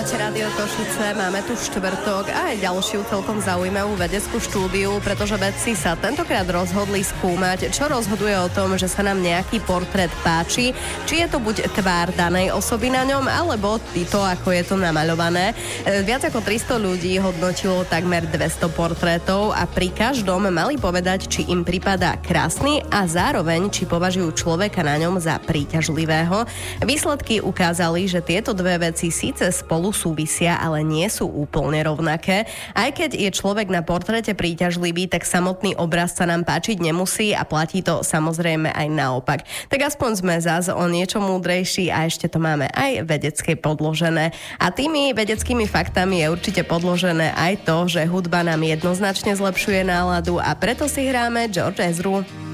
Počúvate Rádio Košice, máme tu štvrtok a aj ďalšiu celkom zaujímavú vedeckú štúdiu, pretože vedci sa tentokrát rozhodli skúmať, čo rozhoduje o tom, že sa nám nejaký portrét páči, či je to buď tvár danej osoby na ňom, alebo to, ako je to namaľované. Viac ako 300 ľudí hodnotilo takmer 200 portrétov a pri každom mali povedať, či im pripadá krásny a zároveň, či považujú človeka na ňom za príťažlivého. Výsledky ukázali, že tieto dve veci síce spolu súvisia, ale nie sú úplne rovnaké. Aj keď je človek na portréte príťažlivý, tak samotný obraz sa nám páčiť nemusí a platí to samozrejme aj naopak. Tak aspoň sme zás o niečo múdrejší a ešte to máme aj vedecky podložené. A tými vedeckými faktami je určite podložené aj to, že hudba nám jednoznačne zlepšuje náladu a preto si hráme George Ezru.